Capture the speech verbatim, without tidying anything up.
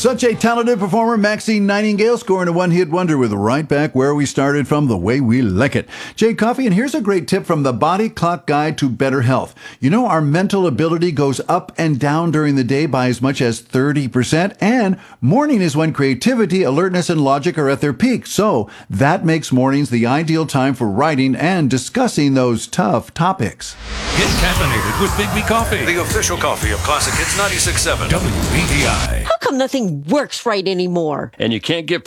Such a talented performer, Maxine Nightingale, scoring a one-hit wonder with Right Back Where We Started From, The Way We Like It. Jay Coffey, and here's a great tip from the Body Clock Guide to Better Health. You know, our mental ability goes up and down during the day by as much as thirty percent, and morning is when creativity, alertness, and logic are at their peak. So that makes mornings the ideal time for writing and discussing those tough topics. Get caffeinated with Big B Coffee, the official coffee of Classic Hits ninety-six point seven W B T I. How come nothing works right anymore? And you can't get